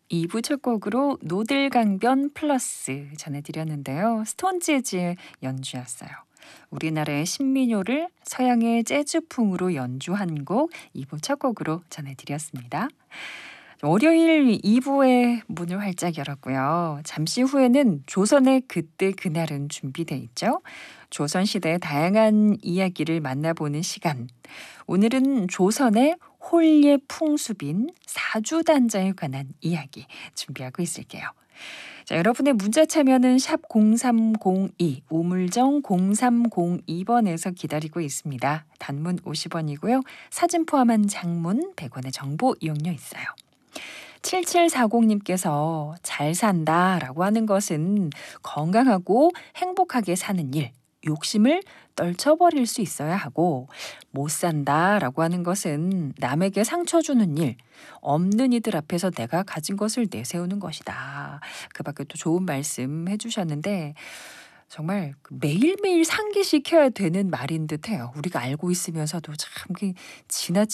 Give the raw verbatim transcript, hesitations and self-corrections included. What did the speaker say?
이 부 첫 곡으로 노들강변 플러스 전해드렸는데요. 스톤지즈의 연주였어요. 우리나라의 신민요를 서양의 재즈풍으로 연주한 곡 이 부 첫 곡으로 전해드렸습니다. 월요일 이 부의 문을 활짝 열었고요. 잠시 후에는 조선의 그때 그날은 준비돼 있죠. 조선시대의 다양한 이야기를 만나보는 시간. 오늘은 조선의 혼례 풍습인 사주단자에 관한 이야기 준비하고 있을게요. 자, 여러분의 문자 참여는 샵 공삼공이, 우물정 공삼공이 번에서 기다리고 있습니다. 단문 오십 원이고요. 사진 포함한 장문 백 원의 정보 이용료 있어요. 칠칠사공님께서 잘 산다 라고 하는 것은 건강하고 행복하게 사는 일, 욕심을 떨쳐버릴 수 있어야 하고, 못 산다 라고 하는 것은 남에게 상처 주는 일, 없는 이들 앞에서 내가 가진 것을 내세우는 것이다. 그 밖에 또 좋은 말씀 해주셨는데 정말 매일매일 상기시켜야 되는 말인 듯해요. 우리가 알고 있으면서도 참 지나치